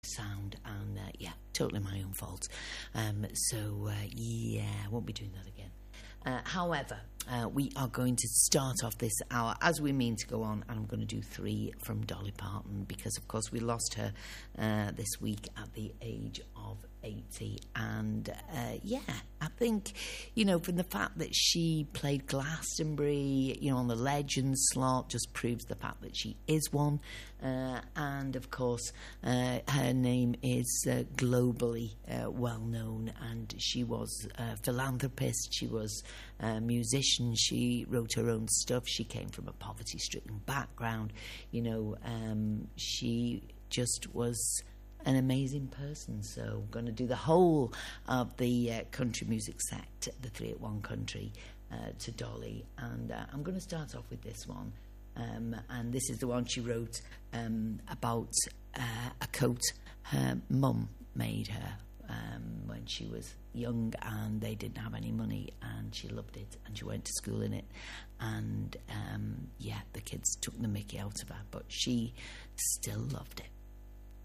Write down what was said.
sound, and totally my own fault. Won't be doing that again. However, we are going to start off this hour as we mean to go on, and I'm going to do 3 from Dolly Parton because, of course, we lost her this week at the age of 80. And I think, from the fact that she played Glastonbury, on the Legends slot, just proves the fact that she is one. And of course, her name is globally well known, and she was a philanthropist, she was a musician, she wrote her own stuff, she came from a poverty-stricken background, she just was an amazing person. So I'm going to do the whole of the country music set, the 3 at 1 country, to Dolly, and I'm going to start off with this one. And this is the one she wrote about a coat her mum made her when she was young, and they didn't have any money, and she loved it, and she went to school in it, and the kids took the mickey out of her, but she still loved it.